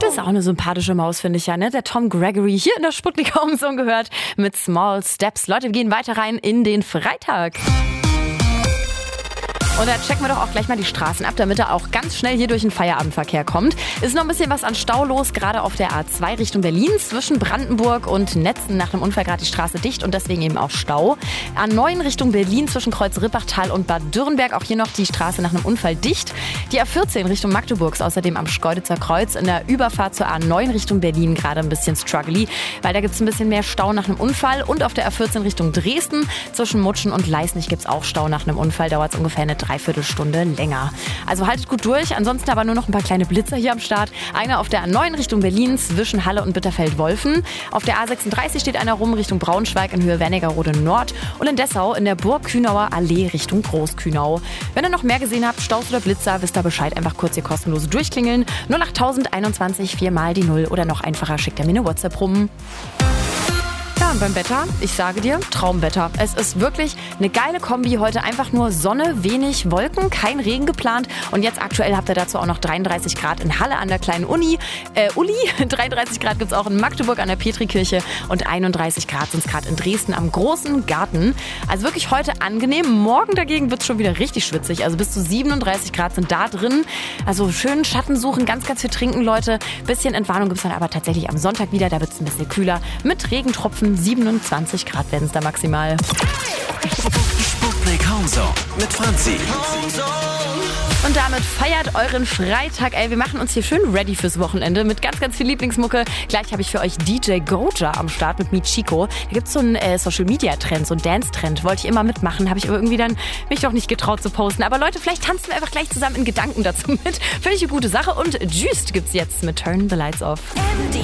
Das ist auch eine sympathische Maus, finde ich ja, ne? Der Tom Gregory hier in der Sputnik Home gehört mit Small Steps. Leute, wir gehen weiter rein in den Freitag. Und da checken wir doch auch gleich mal die Straßen ab, damit er auch ganz schnell hier durch den Feierabendverkehr kommt. Ist noch ein bisschen was an Stau los, gerade auf der A2 Richtung Berlin. Zwischen Brandenburg und Netzen nach einem Unfall gerade die Straße dicht und deswegen eben auch Stau. A9 Richtung Berlin zwischen Kreuz-Rippachtal und Bad Dürrenberg. Auch hier noch die Straße nach einem Unfall dicht. Die A14 Richtung Magdeburg ist außerdem am Schkeuditzer Kreuz. In der Überfahrt zur A9 Richtung Berlin gerade ein bisschen struggly, weil da gibt es ein bisschen mehr Stau nach einem Unfall. Und auf der A14 Richtung Dresden zwischen Mutschen und Leisnig gibt es auch Stau nach einem Unfall. Dauert es ungefähr eine Dreiviertelstunde länger. Also haltet gut durch. Ansonsten aber nur noch ein paar kleine Blitzer hier am Start. Einer auf der A9 Richtung Berlin zwischen Halle und Bitterfeld-Wolfen. Auf der A36 steht einer rum Richtung Braunschweig in Höhe Wernigerode Nord. Und in Dessau in der Burg-Kühnauer Allee Richtung Großkühnau. Wenn ihr noch mehr gesehen habt, Staus oder Blitzer, wisst ihr Bescheid. Einfach kurz hier kostenlos durchklingeln. 08021 4 mal die 0 oder noch einfacher schickt ihr mir eine WhatsApp rum. Ja, und beim Wetter, ich sage dir, Traumwetter. Es ist wirklich eine geile Kombi. Heute einfach nur Sonne, wenig Wolken, kein Regen geplant. Und jetzt aktuell habt ihr dazu auch noch 33 Grad in Halle an der kleinen Uli. 33 Grad gibt es auch in Magdeburg an der Petrikirche und 31 Grad sind es gerade in Dresden am Großen Garten. Also wirklich heute angenehm. Morgen dagegen wird es schon wieder richtig schwitzig. Also bis zu 37 Grad sind da drin. Also schön Schatten suchen, ganz, ganz viel trinken, Leute. Bisschen Entwarnung gibt es dann aber tatsächlich am Sonntag wieder. Da wird es ein bisschen kühler mit Regentropfen. 27 Grad werden es da maximal. Sputnik Home mit Franzi. Und damit feiert euren Freitag. Ey, wir machen uns hier schön ready fürs Wochenende mit ganz, ganz viel Lieblingsmucke. Gleich habe ich für euch DJ Goja am Start mit Michiko. Da gibt es so einen Social-Media-Trend, so einen Dance-Trend. Wollte ich immer mitmachen, habe ich aber irgendwie dann mich doch nicht getraut zu posten. Aber Leute, vielleicht tanzen wir einfach gleich zusammen in Gedanken dazu mit. Völlig eine gute Sache. Und Juiced gibt's jetzt mit Turn the Lights Off. MD